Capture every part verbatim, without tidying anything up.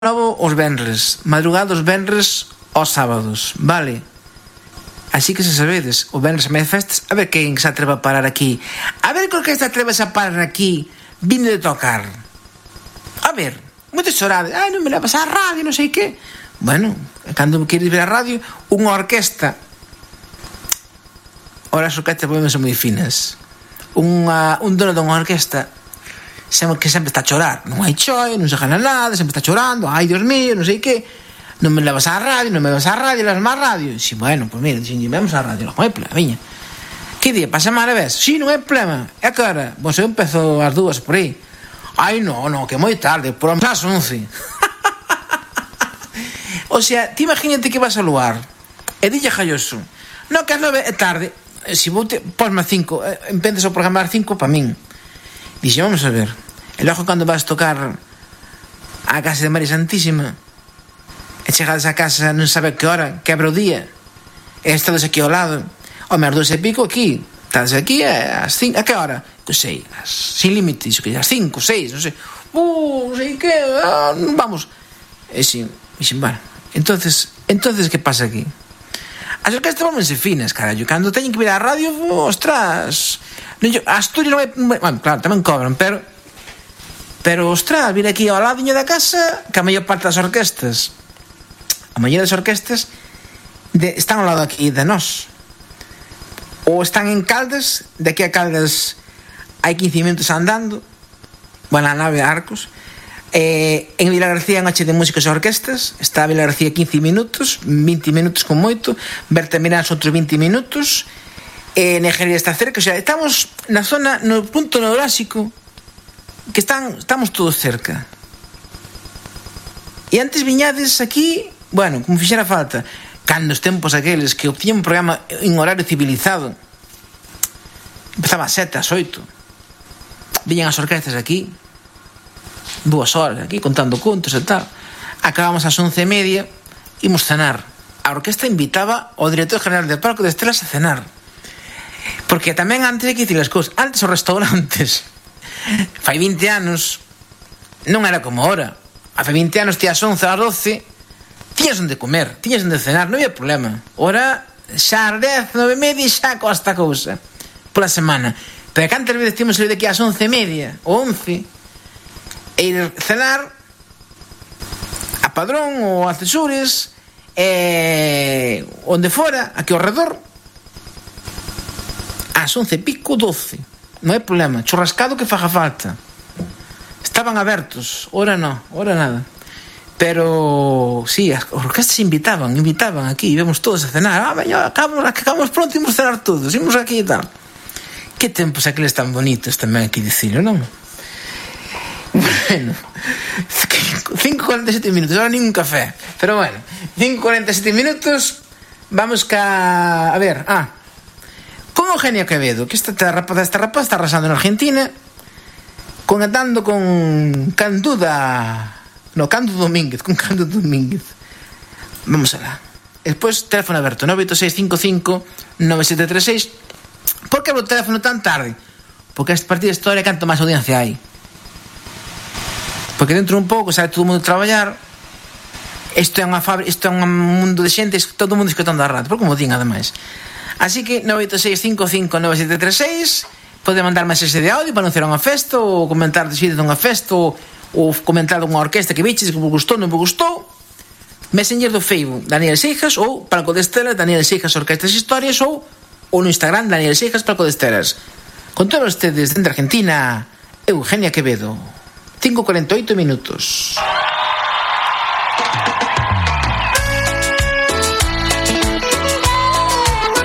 novo os venres, madrugada os venres aos sábados, vale? Así que se sabedes, o venres a media festas, a ver quen se atreva a parar aquí. A ver con que se atreves a parar aquí, vindo de tocar. A ver, moitos chorades, ai, non me levas á radio, non sei que. Bueno, cando queres ver a radio, unha orquesta. Ora as orquestas podemos ser moi finas. Unha, un dono dunha orquesta que sempre está a chorar, non hai choi, non se gana nada, sempre está chorando, ai, Dios mío, non sei que, non me levas á radio, non me levas á radio, levas má radio. Si, bueno, pois pues mira, si vamos á radio, non hai problema, viña. Que día, pa semana ves? Si, non hai problema. E a que hora? Pois eu empezo ás dúas por aí. Ai, non, non, que moi tarde, por ás once. O sea, ti imagínate que vas a luar e dille Jaioso, non, que as nove é tarde, se vou te, posme a cinco, empezas o programa a cinco pa min. Dixe, vamos a ver, e logo cando vas tocar a casa de María Santísima e chegades a casa non sabe que hora, quebra o día, e estades aquí ao lado, home, as dúas e pico aquí, estades aquí ás cinco, a que hora? Que sei, as, sin límite, iso que as cinco, seis, non sei, uh, non sei que, ah, vamos, e sin, e sin, bueno, entonces, entonces que pasa aquí? As orquestas volvense finas, carallo, cando teñen que vir á radio, ostras, Asturias non é, bueno, claro, tamén cobran, pero pero, ostras, vir aquí ao ladiño da casa, que a maior parte das orquestas a maior das orquestas de, están ao lado aquí de nós, ou están en Caldas, de aquí a Caldas hai quince minutos andando, bueno, a nave a Arcos. Eh, en Vilagarcía hai unha che de músicos e orquestas, está a Vilagarcía quince minutos, vinte minutos con moito, Berta Mirás outros vinte minutos, e Nejería está cerca, o sea, estamos na zona, no punto neurásico, que están, estamos todos cerca. E antes viñades aquí, bueno, como fixera falta, cando os tempos aqueles que obtiñan un programa en horario civilizado, empezaba a sete, ás oito, viñan as orquestas aquí, dúas horas aquí, contando contos e tal, acabamos ás once e media, imos cenar. A orquesta invitaba ao director general de Palco de Estrelas a cenar, porque tamén antes hai que dicir as cousas, antes os restaurantes, fai vinte anos, non era como ahora. A fai vinte anos, ti ás once, ás doce, tiñas onde comer, tiñas onde cenar, non había problema. Ora, xa ás dez, nove e media, xa costa cousa pola semana. Pero cantas veces tínhamos salir daqui ás once e media, ou once, e ir cenar a Padrón ou a Cesures, e onde fora, aquí ao redor, ás once e pico, doce, non hai problema, churrascado que faga falta, estaban abertos, ora non, ora nada, pero sí, as orquestas invitaban, invitaban aquí, íbamos todos a cenar, ah, veña, acabamos, acabamos pronto, imos cenar todos, imos aquí e tal. Que tempos aqueles tan bonitos tamén aquí dicilo, non? Bueno, cinco e cuarenta e sete minutos, ahora nin un café, pero bueno, cinco e cuarenta e sete minutos, vamos ca... a ver, ah, con Eugenia Quevedo, que esta rapaz, esta rapaz está arrasando en Argentina, conectando con Canduda, no, Cándido Domínguez, con Cándido Domínguez. Vamos alá. Despois, teléfono aberto, nove oito seis cinco cinco nove sete tres seis. Por que abro o teléfono tan tarde? Porque esta partida de historia, canto máis audiencia hai. Porque dentro un pouco sabe todo o mundo traballar. Isto é unha fábrica, isto é un mundo de xente, todo o mundo escutando a radio, por como din ademais. Así que nove oito seis cinco cinco nove sete tres seis, pode mandar mensaxe de audio para anunciar unha festa, ou comentar de xida dunha festa, ou, ou comentar dunha orquesta que viches, que vos gustou, non vos gustou. Messenger do Facebook, Daniel Seijas, ou Palco de Estelas, Daniel Seijas Orquestas e Historias, ou, ou no Instagram, Daniel Seijas Palco de Estelas. Con todos ustedes, dentro de Argentina, Eugenia Quevedo. cinco e cuarenta e oito minutos.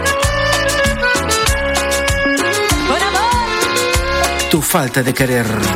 Tu falta de querer.